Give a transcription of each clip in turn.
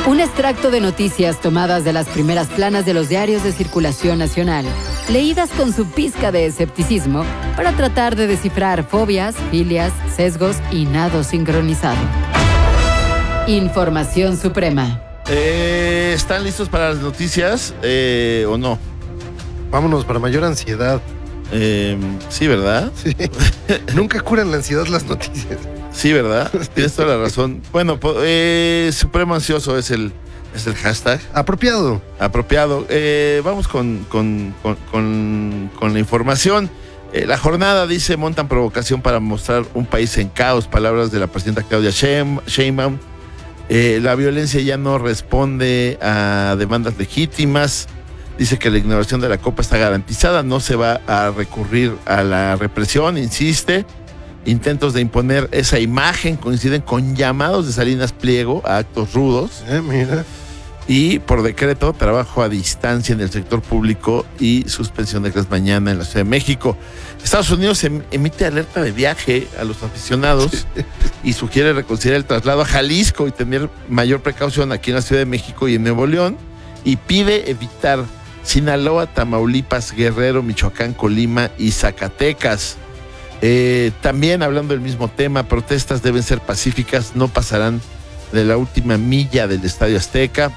Un extracto de noticias tomadas de las primeras planas de los diarios de circulación nacional, leídas con su pizca de escepticismo para tratar de descifrar fobias, filias, sesgos y nado sincronizado. Información suprema. ¿Están listos para las noticias o no? Vámonos, para mayor ansiedad. Sí, ¿verdad? Sí. Nunca curan la ansiedad las noticias. Sí, ¿verdad? Tienes toda la razón. Bueno, supremo ansioso es el hashtag. Apropiado. Vamos con la información. La jornada dice: montan provocación para mostrar un país en caos. Palabras de la presidenta Claudia Sheinbaum. La violencia ya no responde a demandas legítimas. Dice que la ignoración de la Copa está garantizada. No se va a recurrir a la represión, insiste. Intentos de imponer esa imagen coinciden con llamados de Salinas Pliego a actos rudos. Mira. Y por decreto, trabajo a distancia en el sector público y suspensión de clases mañana en la Ciudad de México. Estados Unidos emite alerta de viaje a los aficionados y sugiere reconsiderar el traslado a Jalisco y tener mayor precaución aquí en la Ciudad de México y en Nuevo León. Y pide evitar Sinaloa, Tamaulipas, Guerrero, Michoacán, Colima y Zacatecas. También hablando del mismo tema, protestas deben ser pacíficas, no pasarán de la última milla del Estadio Azteca.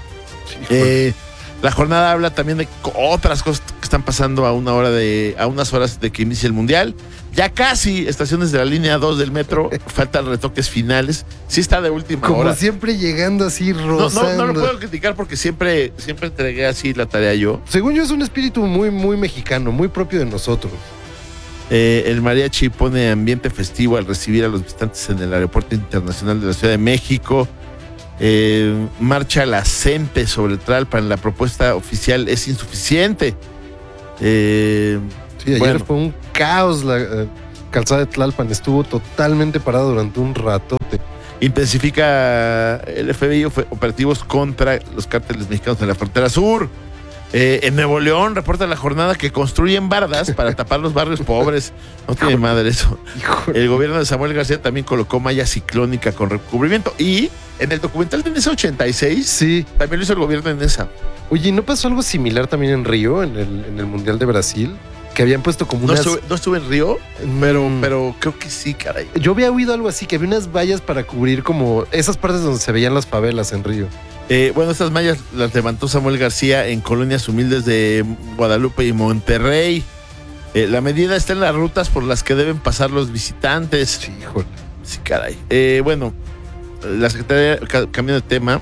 La jornada habla también de otras cosas que están pasando a unas horas de que inicie el Mundial. Ya casi estaciones de la línea 2 del metro, faltan retoques finales. Sí está de última hora. Como siempre llegando así rozando. No lo puedo criticar porque siempre entregué así la tarea yo. Según yo es un espíritu muy, muy mexicano, muy propio de nosotros. El mariachi pone ambiente festivo al recibir a los visitantes en el Aeropuerto Internacional de la Ciudad de México. Marcha la CENTE sobre Tlalpan. La propuesta oficial es insuficiente. Sí, ayer fue un caos. La calzada de Tlalpan estuvo totalmente parada durante un ratote. Intensifica el FBI operativos contra los cárteles mexicanos en la frontera sur. En Nuevo León reporta la jornada que construyen bardas para tapar los barrios pobres. No tiene madre eso. El gobierno de Samuel García también colocó malla ciclónica con recubrimiento. Y en el documental de Nesa 86, sí, también lo hizo el gobierno de Nesa. Oye, ¿no pasó algo similar también en Río, en el Mundial de Brasil? Que habían puesto como unas... No estuve en Río, pero creo que sí, caray. Yo había oído algo así, que había unas vallas para cubrir como esas partes donde se veían las favelas en Río. Bueno, estas mallas las levantó Samuel García en colonias humildes de Guadalupe y Monterrey. La medida está en las rutas por las que deben pasar los visitantes. Sí, híjole. Sí, caray. Bueno, la Secretaría, cambiando de tema,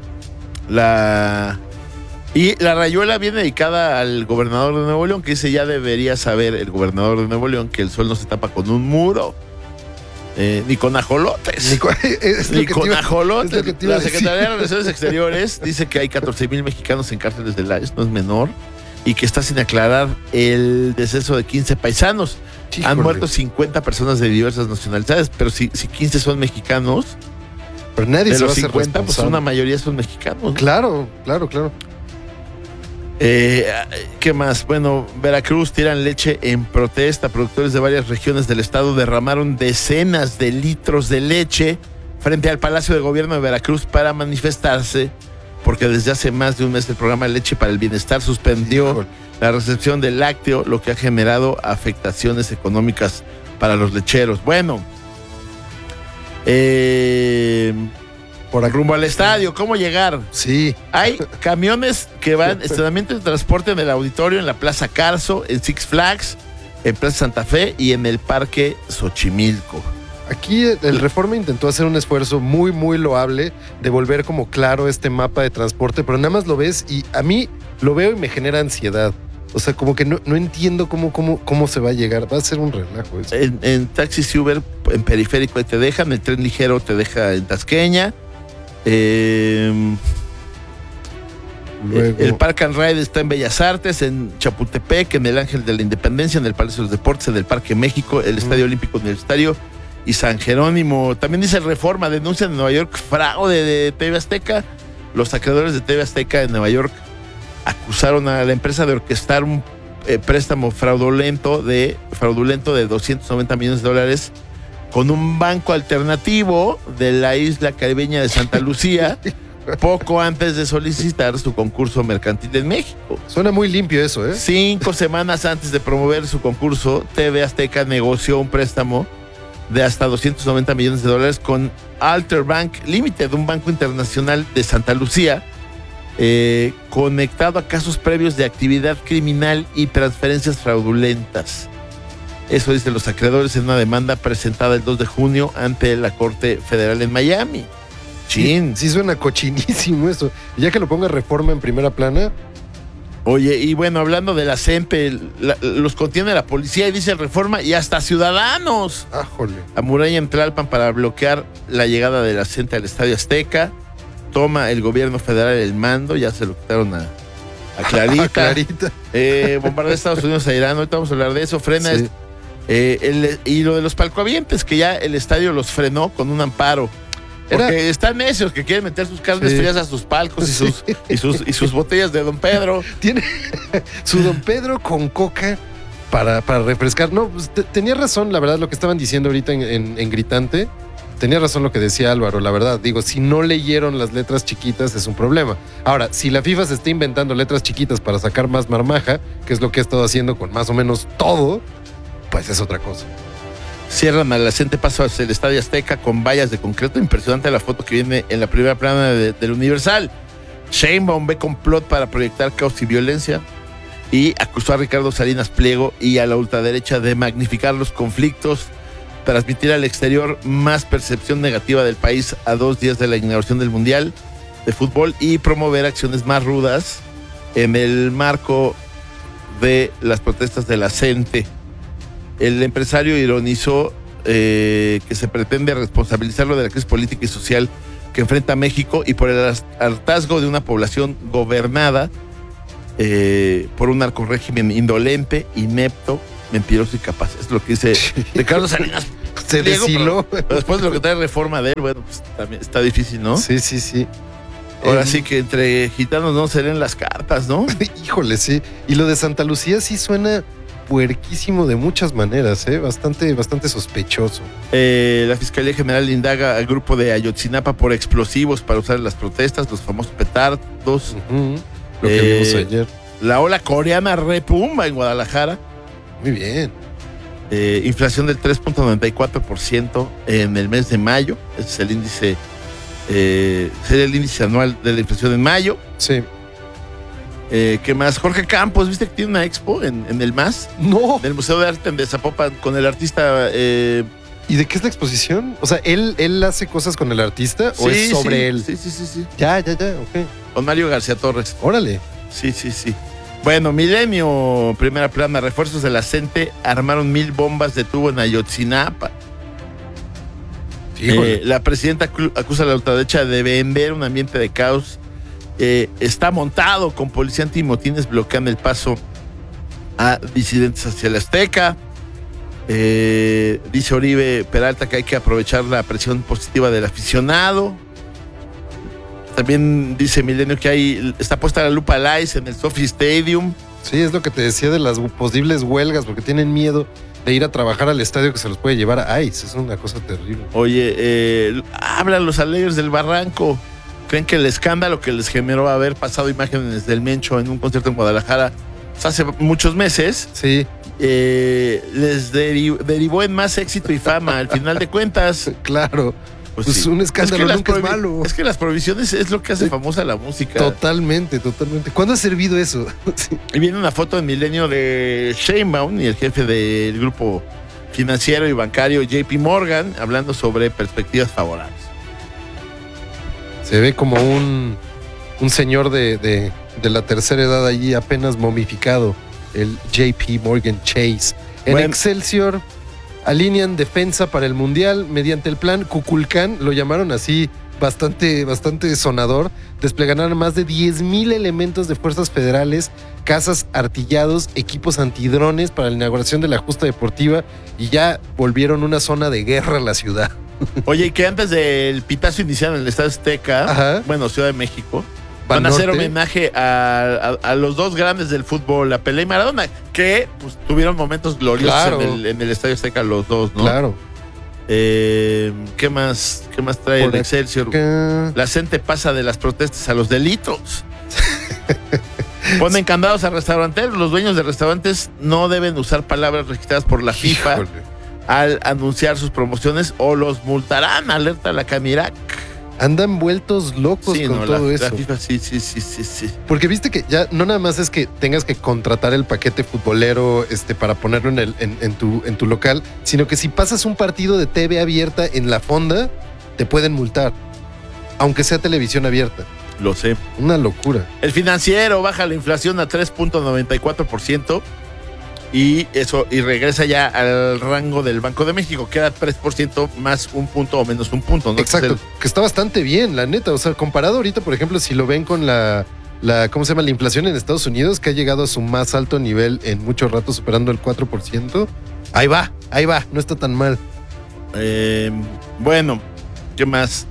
la rayuela viene dedicada al gobernador de Nuevo León, que dice: ya debería saber el gobernador de Nuevo León que el sol no se tapa con un muro. Ni con ajolotes. Ni con ajolotes. La Secretaría de Relaciones Exteriores dice que hay 14,000 mexicanos en cárceles del ICE, no es menor, y que está sin aclarar el deceso de 15 paisanos. Híjole. Han muerto 50 personas de diversas nacionalidades, pero si 15 son mexicanos, pero nadie de se los va a hacer 50, pues una mayoría son mexicanos. Claro. ¿Qué más? Bueno, Veracruz tiran leche en protesta. Productores de varias regiones del estado derramaron decenas de litros de leche frente al Palacio de Gobierno de Veracruz para manifestarse, porque desde hace más de un mes el programa Leche para el Bienestar suspendió la recepción del lácteo, lo que ha generado afectaciones económicas para los lecheros. Bueno, por rumbo al estadio, ¿cómo llegar? Sí. Hay camiones que van, estacionamiento de transporte en el auditorio, en la Plaza Carso, en Six Flags, en Plaza Santa Fe y en el Parque Xochimilco. Aquí el Reforma intentó hacer un esfuerzo muy, muy loable de volver como claro este mapa de transporte, pero nada más lo ves y a mí lo veo y me genera ansiedad. O sea, como que no entiendo cómo se va a llegar. Va a ser un relajo eso. En taxis y Uber, en periférico te dejan, el tren ligero te deja en Tasqueña. Luego, el Park and Ride está en Bellas Artes, en Chapultepec, en el Ángel de la Independencia, en el Palacio de los Deportes, en el Parque México, el Estadio Olímpico Universitario y San Jerónimo. También dice Reforma, denuncian en Nueva York fraude de TV Azteca. Los acreedores de TV Azteca en Nueva York acusaron a la empresa de orquestar un préstamo fraudulento de $290 millones con un banco alternativo de la isla caribeña de Santa Lucía poco antes de solicitar su concurso mercantil en México. Suena muy limpio eso, ¿eh? 5 semanas antes de promover su concurso, TV Azteca negoció un préstamo de hasta $290 millones con Alter Bank Limited, un banco internacional de Santa Lucía, conectado a casos previos de actividad criminal y transferencias fraudulentas. Eso dicen los acreedores en una demanda presentada el 2 de junio ante la Corte Federal en Miami. Chin. Sí, suena cochinísimo eso. Y ya que lo ponga Reforma en primera plana. Oye, y bueno, hablando de la CENTE, los contiene la policía y dice Reforma y hasta ciudadanos. ¡Ájole! Amurallan Tlalpan para bloquear la llegada de la CENTE al Estadio Azteca. Toma el gobierno federal el mando, ya se lo quitaron a Clarita. Clarita. Bombardea Estados Unidos a Irán, ahorita vamos a hablar de eso. Frena Sí. y lo de los palcoavientes, que ya el estadio los frenó con un amparo. Porque están necios que quieren meter sus carnes frías a sus palcos y sus botellas de Don Pedro. Tiene su Don Pedro con coca para refrescar. No, pues, tenía razón, la verdad, lo que estaban diciendo ahorita en Gritante. Tenía razón lo que decía Álvaro, la verdad. Digo, si no leyeron las letras chiquitas es un problema. Ahora, si la FIFA se está inventando letras chiquitas para sacar más marmaja, que es lo que ha estado haciendo con más o menos todo, pues es otra cosa. Cierran a la CENTE paso hacia el Estadio Azteca con vallas de concreto. Impresionante la foto que viene en la primera plana del Universal. Sheinbaum ve complot para proyectar caos y violencia y acusó a Ricardo Salinas Pliego y a la ultraderecha de magnificar los conflictos, transmitir al exterior más percepción negativa del país a 2 días de la inauguración del Mundial de Fútbol y promover acciones más rudas en el marco de las protestas de la CENTE. El empresario ironizó que se pretende responsabilizarlo de la crisis política y social que enfrenta México y por el hartazgo de una población gobernada por un narcorrégimen indolente, inepto, mentiroso y capaz. Es lo que dice Ricardo Salinas. Se deshiló. Pero después de lo que trae Reforma de él, bueno, pues también está difícil, ¿no? Sí, sí, sí. Ahora sí que entre gitanos no se leen las cartas, ¿no? Híjole, sí. Y lo de Santa Lucía sí suena puerquísimo de muchas maneras, bastante sospechoso. La Fiscalía General indaga al grupo de Ayotzinapa por explosivos para usar en las protestas, los famosos petardos. Lo que vimos ayer. La ola coreana repumba en Guadalajara. Muy bien. Inflación del 3.94% en el mes de mayo. Ese es el índice, sería el índice anual de la inflación en mayo. Sí. ¿Qué más? Jorge Campos, ¿viste que tiene una expo en el MAS? No. Del Museo de Arte de Zapopan con el artista. ¿Y de qué es la exposición? O sea, ¿él hace cosas con el artista o es sobre él? Sí. Ya, ok. Con Mario García Torres. Órale. Sí. Bueno, Milenio, primera plana, refuerzos de la CENTE armaron 1000 bombas de tubo en Ayotzinapa. La presidenta acusa a la ultraderecha de vender un ambiente de caos. Está montado con policía antimotines bloqueando el paso a disidentes hacia el Azteca. Dice Oribe Peralta que hay que aprovechar la presión positiva del aficionado. También dice Milenio que está puesta la lupa al ICE en el SoFi Stadium. Sí, es lo que te decía de las posibles huelgas, porque tienen miedo de ir a trabajar al estadio que se los puede llevar a ICE. Es una cosa terrible. Oye, hablan los alegres del Barranco. Creen que el escándalo que les generó haber pasado imágenes del Mencho en un concierto en Guadalajara hace muchos meses, sí, les derivó en más éxito y fama. Al final de cuentas, claro, pues sí. Un escándalo nunca es malo. Es que las prohibiciones es lo que hace famosa la música. Totalmente. ¿Cuándo ha servido eso? Sí. Y viene una foto en Milenio de Sheinbaum y el jefe del grupo financiero y bancario JP Morgan hablando sobre perspectivas favorables. Se ve como un señor de la tercera edad allí apenas momificado, el JP Morgan Chase. En Excelsior alinean defensa para el Mundial mediante el plan Cuculcán, lo llamaron así, bastante sonador. Desplegarán más de 10,000 elementos de fuerzas federales, cazas artillados, equipos antidrones para la inauguración de la justa deportiva y ya volvieron una zona de guerra a la ciudad. Oye, y que antes del pitazo inicial en el Estadio Azteca, bueno, Ciudad de México, van a hacer homenaje a los dos grandes del fútbol, a Pelé y Maradona, que pues, tuvieron momentos gloriosos en el Estadio Azteca los dos, ¿no? Claro. ¿Qué más trae Por el Excelsior? acá. La gente pasa de las protestas a los delitos. Ponen candados a restauranteros. Los dueños de restaurantes no deben usar palabras registradas por la FIFA Híjole. al anunciar sus promociones o los multarán. Alerta a la Canirac. Andan vueltos locos Sí, con no, todo la eso. FIFA sí. Porque viste que ya no nada más es que tengas que contratar el paquete futbolero para ponerlo en tu local, sino que si pasas un partido de TV abierta en la fonda, te pueden multar. Aunque sea televisión abierta. Lo sé. Una locura. El Financiero baja la inflación a 3.94% y regresa ya al rango del Banco de México. Queda 3% más un punto o menos un punto, ¿no? Exacto, que está bastante bien, la neta. O sea, comparado ahorita, por ejemplo, si lo ven con la ¿cómo se llama? La inflación en Estados Unidos, que ha llegado a su más alto nivel en mucho rato, superando el 4%. Ahí va, no está tan mal. Bueno, ¿qué más?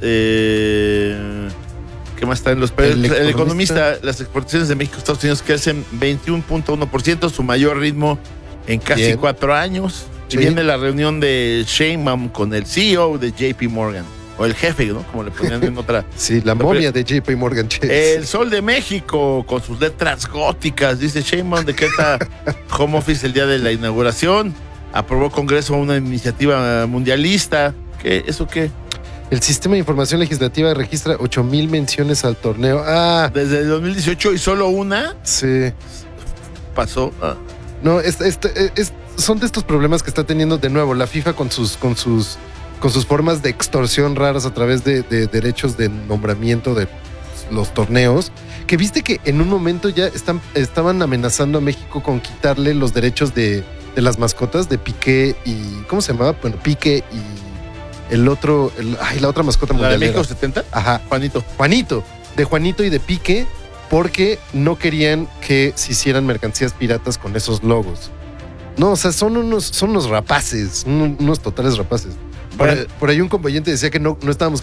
¿Qué más está en los precios? El economista, las exportaciones de México a Estados Unidos crecen 21.1%, su mayor ritmo en casi 4 años. Sí. Y viene la reunión de Sheinbaum con el CEO de JP Morgan. O el jefe, ¿no? Como le ponían en otra. Sí, la momia de JP Morgan Chase. El Sol de México, con sus letras góticas, dice Sheinbaum, decreta home office el día de la inauguración. Aprobó Congreso una iniciativa mundialista. ¿Eso qué? El Sistema de Información Legislativa registra 8,000 menciones al torneo. Desde el 2018 y solo una Sí. pasó. No, son de estos problemas que está teniendo de nuevo la FIFA con sus formas de extorsión raras a través de derechos de nombramiento de los torneos. Que viste que en un momento ya estaban amenazando a México con quitarle los derechos de las mascotas de Piqué y... ¿Cómo se llamaba? Bueno, Piqué y la otra mascota ¿La de mundialera. México 70? Ajá. Juanito. De Juanito y de Piqué, porque no querían que se hicieran mercancías piratas con esos logos. No, o sea, son unos rapaces, unos totales rapaces. Bueno. Por ahí un compañero decía que no estábamos